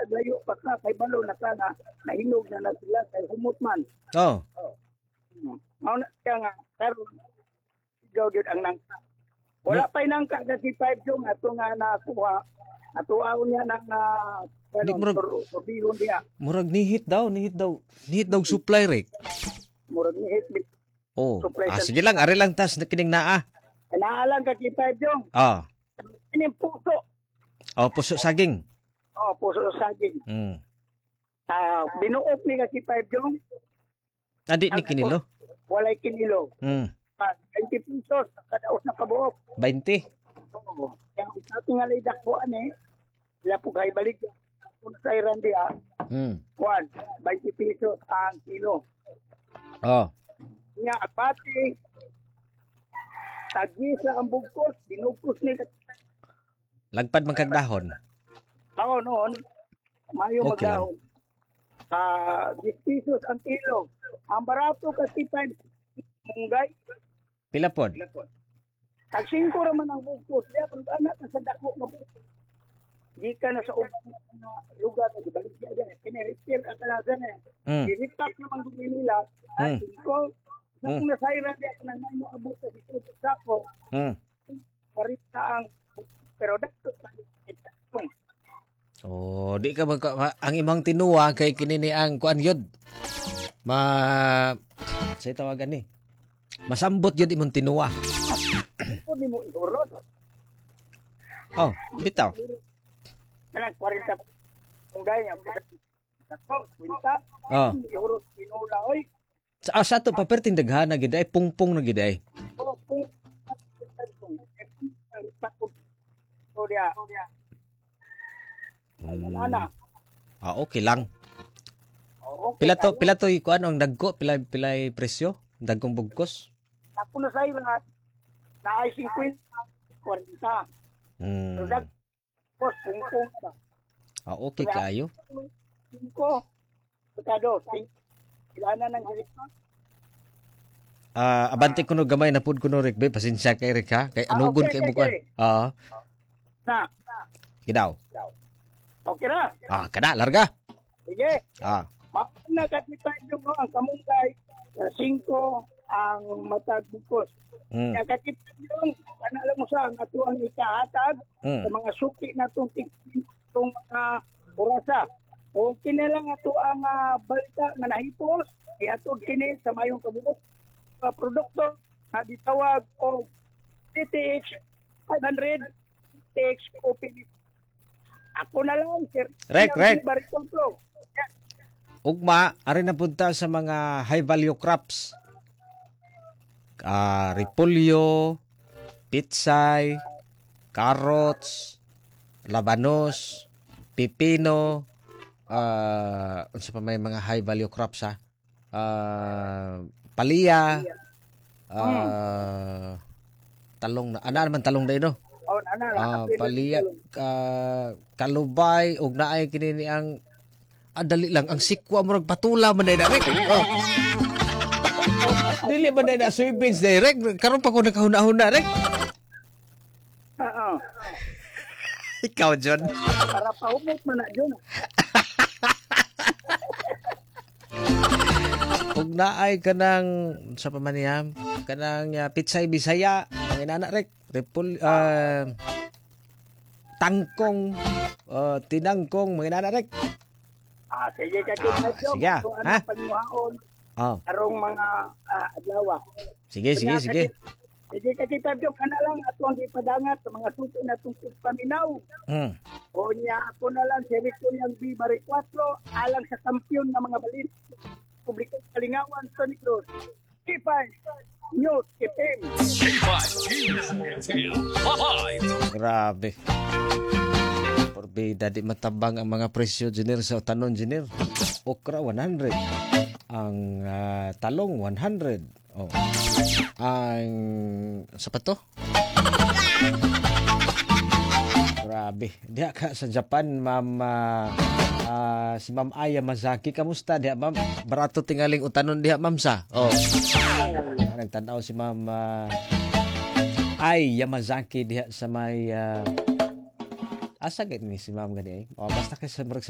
Layo pa ka, kay balo na ka na, nahinog na sila, kay humot man. Oh. Mauna siya nga, pero ikaw yun ang nangka. Wala pa'y nangka kasi 5 yung ato nga nakuha. Ato ako niya ng turbihon niya. Murag nihit daw. Nihit daw supply rek. Murag ni hit. Oh. Supply Sige lang, ari lang tas na kining naa. Naalang ka si 5 yung. Ah. Ini puso. Oh, puso saging. Oh, puso saging. Binuot ni ka si 5 yung. Adi ni kinilo. Walay kinilo. 20 pesos kada us na kabuok. 20. Oo. Kaya sa ating nga lidak po sila po kay balik kung sa iran dia. 20 pesos ang kilo. Oh. Nga pati tagi sa ang bugkos, binugkos ni Lagpad man kag dahon. noon mayo Okay lang. magdahon. 10 pesos ang kilo. Ang barato kasi 5 munggay. Pila pod? Tag 5 raman ang bugkos. Diya kung anak sa dako nga bugkos. Di ka na sa ubang lugar na balik siya dyan. Kinirepair at talaga na. Diritak naman kung nila. At 5 na kung nasairan diya ka na mo abot sa dito sa sako. Parita ang pero dito sa Oh, di ka ang imong tinuwa kay kini ni ang kuan yun. Say tawagan ni. Masambot yun imong tinuwa. Ito di mo ihurot. Oh, bitaw. Kanang 40 kung gaya ako, kwinta. Oh. Ihurot pinula oy. Sa to paperting daghana gid ay pungpong na gid ay. Kung dia. Okay lang. Okay, Pila to kuan ang dagko pilay presyo dagkong bugkos. Ako na sa lahat na ay 50 40. So dag post pungpong ba. Okay kayo. 5 pagkado ilana ng halipa. Abante kuno gamay na pud kuno rek be pasensya kay rek ha kay anugon kay bukuan. Na. Gidaw. Okay na. Kada larga. Sige. Mauna ka kita yung ang kamunggay 5 ang matag bukos. Kaya kakita yung alam mo sa ang ato ang ikahatag sa mga suki na itong mga orasa. O kinilang ato ang balita na nahipos, iatod kini sa mayong kabuok produkto na ditawag o TTH 500 TTH OPD. Ako na lang, sir. Rek. Ugma, ari na punta sa mga high value crops. Repolyo, pitsay, carrots, labanos, pipino, unsa pa may mga high value crops palya, talong na. Ana naman talong dai no? Palya, kalubay, ug naay kini ni ang dali lang ang sikwa murag patula man dai direct. Dili man dai na soybeans direct. Karon pa ko nakahuna-huna direct. Ikaw, John. Para paumot man na, John. Ug naay kanang sa pamaniyam, kanang pitsay Bisaya, ang inana rek, tangkong, tinangkong, mga inana rek. Sige ka din, John. Sige, ha? Pagmuhaon. Arong mga adlaw. Sige. Sige ka kita, John. Kana lang ato ang ipadangat sa mga suti na tungkol paminaw. O niya ako na lang, Serito niyang Bibari 4, alang sa kampiyon ng mga balin. Publiko Kalingawan, Tony Cruz. Kipay, News, Kipim. Grabe. Porbida, di matabang ang mga presyo, Jenner, sa tanon, Jenner. Okra, 100. Ang talong, 100. Ang sapato? Grabe. Diha ka sa Japan, Ma'am, si Ma'am Aya Mazaki. Kamusta diha, Ma'am? Barato tingaling utanon diha, Ma'am, sa? Nagtanaw si Ma'am Ay Yamazaki diha sa may asa gani si Ma'am gani ay. Basta kay sa